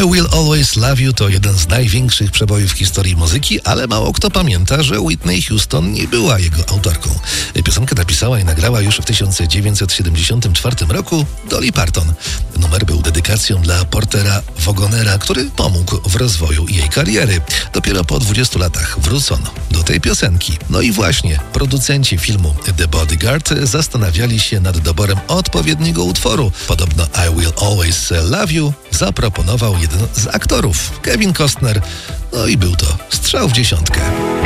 I Will Always Love You to jeden z największych przebojów w historii muzyki, ale mało kto pamięta, że Whitney Houston nie była jego autorką. Piosenkę napisała i nagrała już w 1974 roku Dolly Parton. Numer był dedykacją dla Portera Wagonera, który pomógł w rozwoju jej kariery. Dopiero po 20 latach wrócono do tej piosenki. No i właśnie, producenci filmu The Bodyguard zastanawiali się nad doborem odpowiedniego utworu. Podobno I Will Always Love You zaproponował jeden z aktorów, Kevin Costner. No i był to strzał w dziesiątkę.